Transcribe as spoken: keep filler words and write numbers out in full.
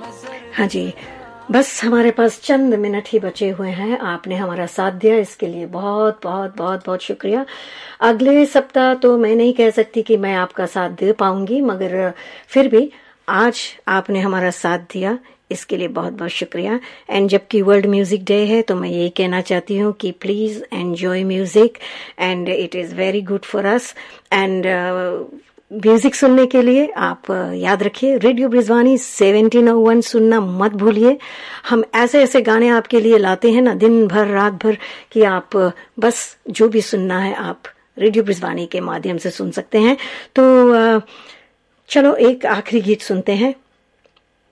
हाँ जी, बस हमारे पास चंद मिनट ही बचे हुए हैं। आपने हमारा साथ दिया, इसके लिए बहुत बहुत बहुत बहुत शुक्रिया। अगले सप्ताह तो मैं नहीं कह सकती कि मैं आपका साथ दे पाऊंगी, मगर फिर भी आज आपने हमारा साथ दिया, इसके लिए बहुत बहुत शुक्रिया। एंड जबकि वर्ल्ड म्यूजिक डे है तो मैं यही कहना चाहती हूँ कि please enjoy music and it is very good for us. And music सुनने के लिए आप याद रखिए रेडियो ब्रिजवानी सेवनटीन ओ वन सुनना मत भूलिए। हम ऐसे ऐसे गाने आपके लिए लाते हैं ना दिन भर रात भर कि आप बस जो भी सुनना है आप रेडियो ब्रिजवानी के माध्यम से सुन सकते हैं। तो चलो एक आखिरी गीत सुनते हैं।